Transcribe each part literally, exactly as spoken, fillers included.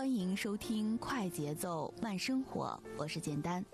欢迎收听快节奏慢生活，我是简单。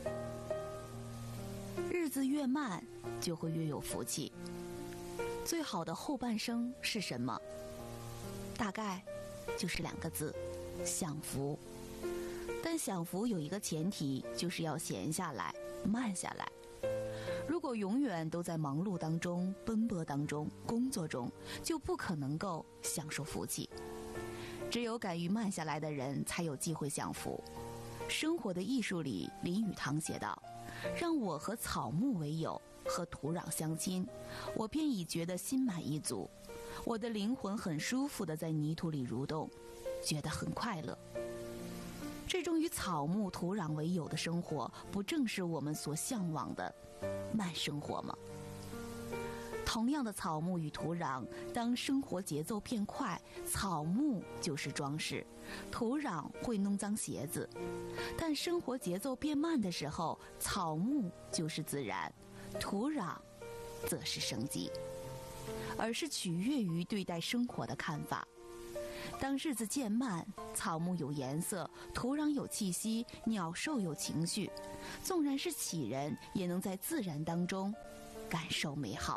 日子越慢，就会越有福气。最好的后半生是什么？大概就是两个字：享福。但享福有一个前提，就是要闲下来，慢下来。如果永远都在忙碌当中、奔波当中、工作中，就不可能够享受福气。只有敢于慢下来的人，才有机会享福。生活的艺术里，林语堂写道：让我和草木为友，和土壤相亲，我便已觉得心满意足。我的灵魂很舒服地在泥土里蠕动，觉得很快乐。这种与草木土壤为友的生活，不正是我们所向往的慢生活吗？同样的草木与土壤，当生活节奏变快，草木就是装饰，土壤会弄脏鞋子；但生活节奏变慢的时候，草木就是自然，土壤则是生机，而是取悦于对待生活的看法。当日子渐慢，草木有颜色，土壤有气息，鸟兽有情绪，纵然是杞人，也能在自然当中感受美好。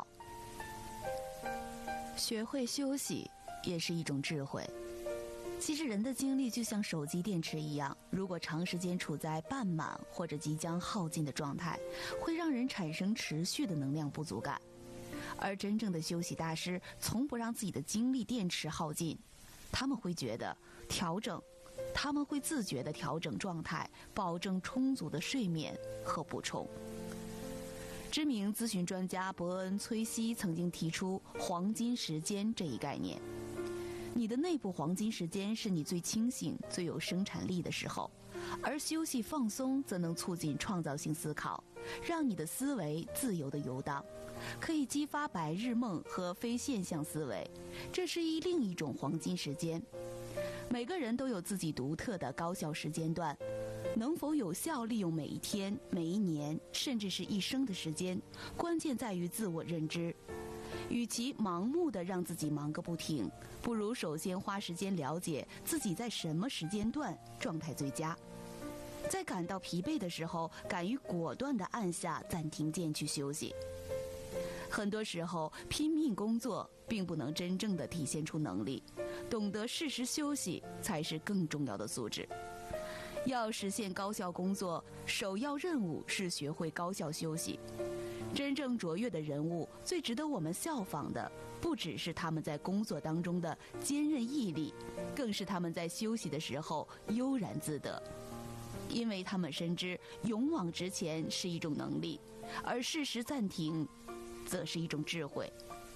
学会休息也是一种智慧。其实人的精力就像手机电池一样，如果长时间处在半满或者即将耗尽的状态，会让人产生持续的能量不足感。而真正的休息大师从不让自己的精力电池耗尽，他们会觉得调整，他们会自觉地调整状态，保证充足的睡眠和补充。知名咨询专家伯恩·崔西曾经提出黄金时间这一概念。你的内部黄金时间是你最清醒、最有生产力的时候，而休息放松则能促进创造性思考，让你的思维自由地游荡，可以激发白日梦和非现象思维，这是一另一种黄金时间。每个人都有自己独特的高效时间段，能否有效利用每一天、每一年，甚至是一生的时间，关键在于自我认知。与其盲目地让自己忙个不停，不如首先花时间了解自己在什么时间段状态最佳。在感到疲惫的时候，敢于果断地按下暂停键去休息。很多时候，拼命工作并不能真正地体现出能力，懂得适时休息才是更重要的素质。要实现高效工作，首要任务是学会高效休息。真正卓越的人物，最值得我们效仿的，不只是他们在工作当中的坚韧毅力，更是他们在休息的时候悠然自得。因为他们深知勇往直前是一种能力，而适时暂停则是一种智慧。